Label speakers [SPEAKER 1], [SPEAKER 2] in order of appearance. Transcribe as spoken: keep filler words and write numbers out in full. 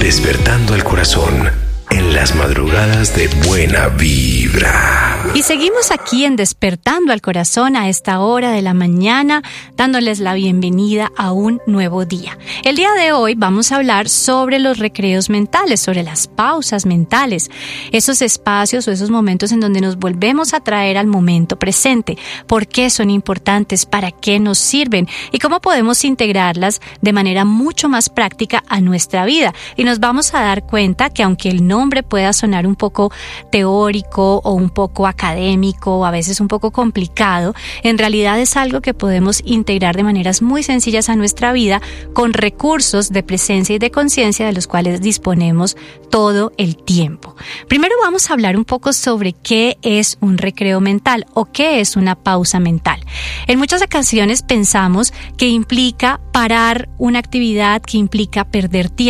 [SPEAKER 1] Despertando el corazón en las madrugadas de Buena Vibra.
[SPEAKER 2] Y seguimos aquí en Despertando al Corazón a esta hora de la mañana, dándoles la bienvenida a un nuevo día. El día de hoy vamos a hablar sobre los recreos mentales, sobre las pausas mentales, esos espacios o esos momentos en donde nos volvemos a traer al momento presente. ¿Por qué son importantes? ¿Para qué nos sirven? ¿Y cómo podemos integrarlas de manera mucho más práctica a nuestra vida? Y nos vamos a dar cuenta que aunque el nombre pueda sonar un poco teórico o un poco académico o a veces un poco complicado, en realidad es algo que podemos integrar de maneras muy sencillas a nuestra vida con recursos de presencia y de conciencia de los cuales disponemos todo el tiempo. Primero vamos a hablar un poco sobre qué es un recreo mental o qué es una pausa mental. En muchas ocasiones pensamos que implica parar una actividad, que implica perder tiempo.